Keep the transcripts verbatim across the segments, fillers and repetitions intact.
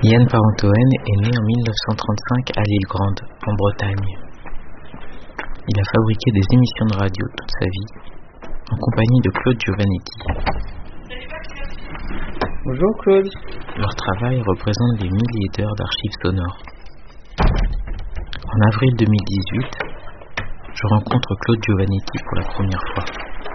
Yann Parentoen est né en mille neuf cent trente-cinq à l'Île Grande, en Bretagne. Il a fabriqué des émissions de radio toute sa vie, en compagnie de Claude Giovannetti. Bonjour Claude. Leur travail représente des milliers d'heures d'archives sonores. En avril deux mille dix-huit, je rencontre Claude Giovannetti pour la première fois.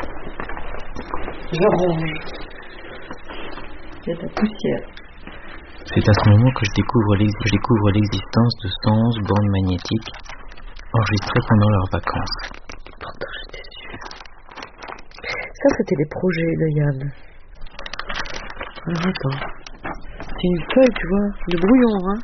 Je ronge. Il y a de la poussière. C'est à ce moment que je découvre, l'ex- je découvre l'existence de cent onze bandes magnétiques enregistrées pendant leurs vacances. Pourtant j'étais sûre. Ça c'était les projets de Yann. Alors attends. C'est une feuille, tu vois, de brouillon, hein.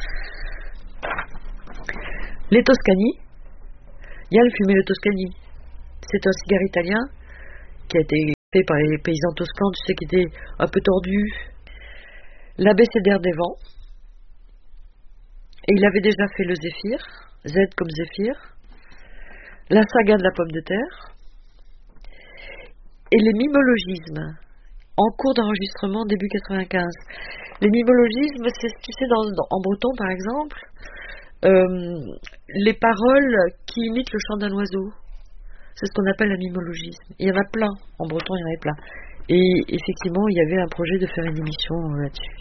Les Toscani. Yann fumait le Toscani. C'est un cigare italien qui a été fait par les paysans toscans, tu sais, qui était un peu tordu. L'abécédaire des vents. Et il avait déjà fait le Zéphyr, Z comme Zéphyr. La saga de la pomme de terre. Et les mimologismes, en cours d'enregistrement début quatre-vingt-quinze. Les mimologismes, c'est, tu sais, dans, dans, en breton par exemple, euh, les paroles qui imitent le chant d'un oiseau. C'est ce qu'on appelle un mimologisme. Il y en a plein, en breton il y en avait plein. Et effectivement, il y avait un projet de faire une émission là-dessus.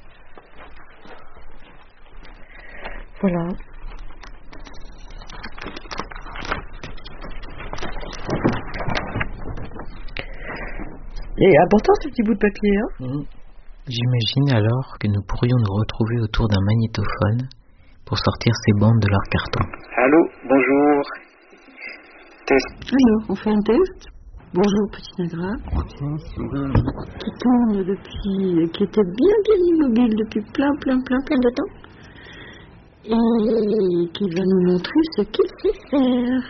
Voilà. Et important ce petit bout de papier, hein. Mmh. J'imagine alors que nous pourrions nous retrouver autour d'un magnétophone pour sortir ces bandes de leur carton. Allô, bonjour. Test. Alors, on fait un test. Bonjour, petit Nagra. Qui tourne depuis, qui était bien bien immobile depuis plein plein plein plein de temps. Et qui va nous montrer ce qu'il sait faire.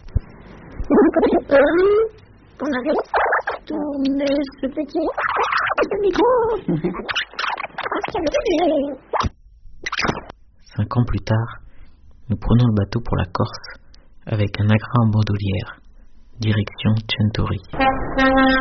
On avait tourné ce petit micro. Cinq ans plus tard, nous prenons le bateau pour la Corse avec un Nagra en bandoulière, direction Centauri.